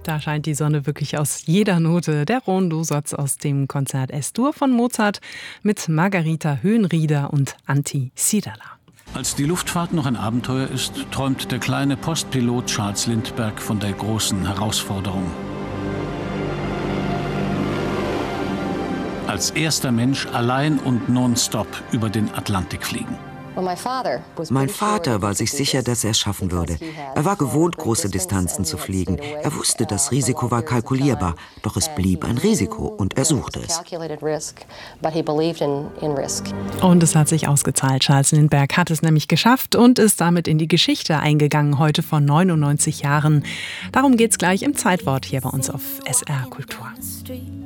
Da scheint die Sonne wirklich aus jeder Note. Der Rondo-Satz aus dem Konzert Es-Dur von Mozart mit Margarita Höhenrieder und Antti Sidala. Als die Luftfahrt noch ein Abenteuer ist, träumt der kleine Postpilot Charles Lindbergh von der großen Herausforderung. Als erster Mensch allein und nonstop über den Atlantik fliegen. Mein Vater war sich sicher, dass er es schaffen würde. Er war gewohnt, große Distanzen zu fliegen. Er wusste, das Risiko war kalkulierbar, doch es blieb ein Risiko und er suchte es. Und es hat sich ausgezahlt. Charles Lindbergh hat es nämlich geschafft und ist damit in die Geschichte eingegangen, heute vor 99 Jahren. Darum geht's gleich im Zeitwort hier bei uns auf SR Kultur.